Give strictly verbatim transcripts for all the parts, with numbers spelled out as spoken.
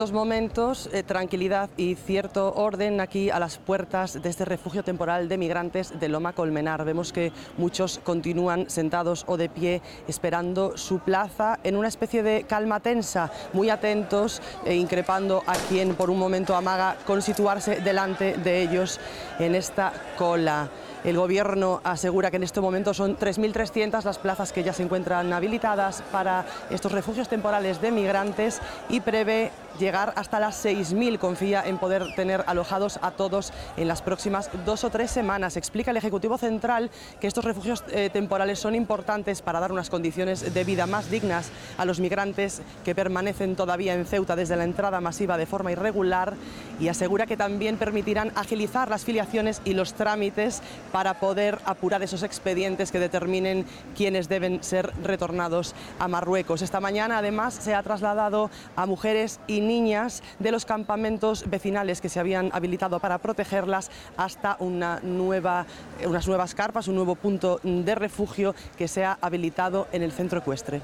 Estos momentos, eh, tranquilidad y cierto orden aquí a las puertas de este refugio temporal de migrantes de Loma Colmenar. Vemos que muchos continúan sentados o de pie esperando su plaza en una especie de calma tensa, muy atentos e increpando a quien por un momento amaga con situarse delante de ellos en esta cola. El Gobierno asegura que en este momento son tres mil trescientas las plazas que ya se encuentran habilitadas para estos refugios temporales de migrantes y prevé llegar hasta las seis mil. Confía en poder tener alojados a todos en las próximas dos o tres semanas. Explica el Ejecutivo Central que estos refugios eh, temporales son importantes para dar unas condiciones de vida más dignas a los migrantes que permanecen todavía en Ceuta desde la entrada masiva de forma irregular, y asegura que también permitirán agilizar las filiaciones y los trámites para poder apurar esos expedientes que determinen quiénes deben ser retornados a Marruecos. Esta mañana, además, se ha trasladado a mujeres y niñas de los campamentos vecinales que se habían habilitado para protegerlas hasta una nueva, unas nuevas carpas, un nuevo punto de refugio que se ha habilitado en el centro ecuestre.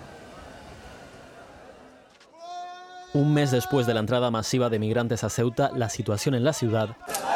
Un mes después de la entrada masiva de migrantes a Ceuta, la situación en la ciudad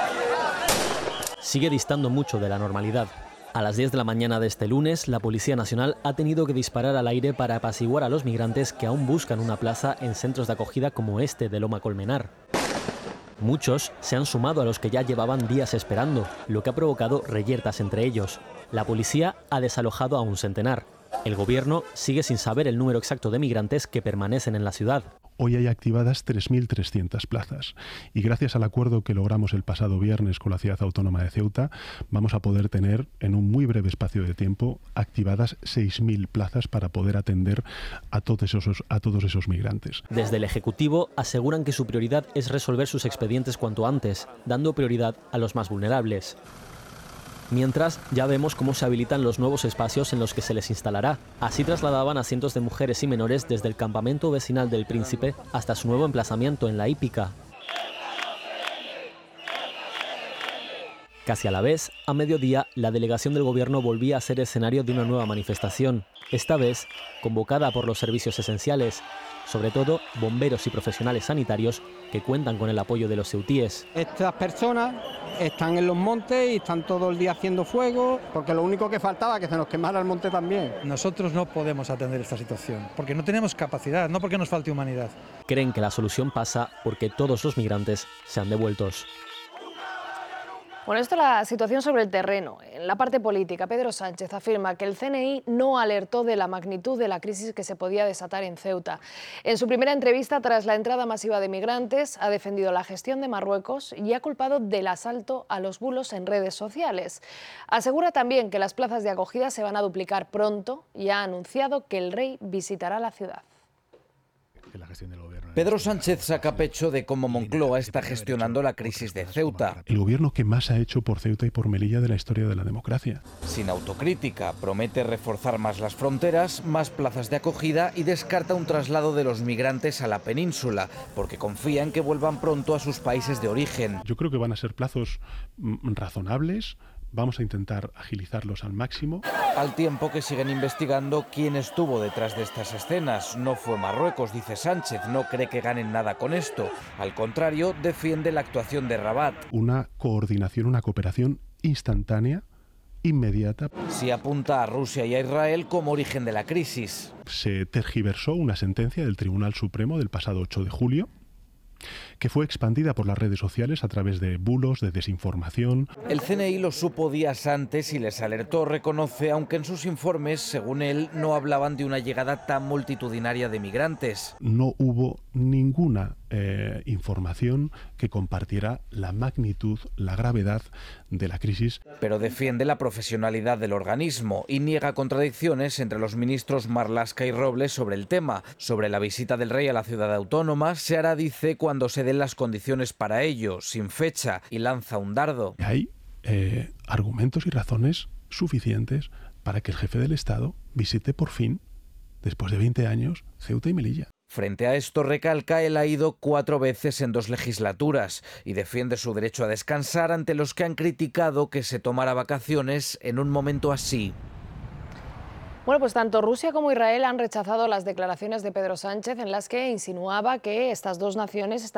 sigue distando mucho de la normalidad. A las diez de la mañana de este lunes, la Policía Nacional ha tenido que disparar al aire para apaciguar a los migrantes que aún buscan una plaza en centros de acogida como este de Loma Colmenar. Muchos se han sumado a los que ya llevaban días esperando, lo que ha provocado reyertas entre ellos. La policía ha desalojado a un centenar. El Gobierno sigue sin saber el número exacto de migrantes que permanecen en la ciudad. Hoy hay activadas tres mil trescientas plazas y gracias al acuerdo que logramos el pasado viernes con la Ciudad Autónoma de Ceuta, vamos a poder tener en un muy breve espacio de tiempo activadas seis mil plazas para poder atender a todos esos, a todos esos migrantes. Desde el Ejecutivo aseguran que su prioridad es resolver sus expedientes cuanto antes, dando prioridad a los más vulnerables. Mientras, ya vemos cómo se habilitan los nuevos espacios en los que se les instalará. Así trasladaban a cientos de mujeres y menores desde el campamento vecinal del Príncipe hasta su nuevo emplazamiento en La Hípica. Casi a la vez, a mediodía, la delegación del Gobierno volvía a ser escenario de una nueva manifestación, esta vez convocada por los servicios esenciales, sobre todo bomberos y profesionales sanitarios que cuentan con el apoyo de los ceutíes. Estas personas están en los montes y están todo el día haciendo fuego, porque lo único que faltaba es que se nos quemara el monte también. Nosotros no podemos atender esta situación, porque no tenemos capacidad, no porque nos falte humanidad. Creen que la solución pasa porque todos los migrantes sean devueltos. Bueno, esto es la situación sobre el terreno. En la parte política, Pedro Sánchez afirma que el C N I no alertó de la magnitud de la crisis que se podía desatar en Ceuta. En su primera entrevista tras la entrada masiva de migrantes, ha defendido la gestión de Marruecos y ha culpado del asalto a los bulos en redes sociales. Asegura también que las plazas de acogida se van a duplicar pronto y ha anunciado que el rey visitará la ciudad. Pedro Sánchez saca pecho de cómo Moncloa está gestionando la crisis de Ceuta. El gobierno que más ha hecho por Ceuta y por Melilla de la historia de la democracia. Sin autocrítica, promete reforzar más las fronteras, más plazas de acogida y descarta un traslado de los migrantes a la península, porque confía en que vuelvan pronto a sus países de origen. Yo creo que van a ser plazos mm, razonables. Vamos a intentar agilizarlos al máximo. Al tiempo que siguen investigando quién estuvo detrás de estas escenas. No fue Marruecos, dice Sánchez, no cree que ganen nada con esto. Al contrario, defiende la actuación de Rabat. Una coordinación, una cooperación instantánea, inmediata. Si apunta a Rusia y a Israel como origen de la crisis. Se tergiversó una sentencia del Tribunal Supremo del pasado ocho de julio, que fue expandida por las redes sociales a través de bulos, de desinformación. El C N I lo supo días antes y les alertó, reconoce, aunque en sus informes, según él, no hablaban de una llegada tan multitudinaria de migrantes. No hubo ninguna eh, información que compartiera la magnitud, la gravedad de la crisis. Pero defiende la profesionalidad del organismo y niega contradicciones entre los ministros Marlaska y Robles sobre el tema. Sobre la visita del rey a la ciudad autónoma, se hará, dice, cuando se den las condiciones para ello, sin fecha, y lanza un dardo. Hay eh, argumentos y razones suficientes para que el jefe del Estado visite por fin, después de veinte años, Ceuta y Melilla. Frente a esto, recalca, él ha ido cuatro veces en dos legislaturas y defiende su derecho a descansar ante los que han criticado que se tomara vacaciones en un momento así. Bueno, pues tanto Rusia como Israel han rechazado las declaraciones de Pedro Sánchez en las que insinuaba que estas dos naciones están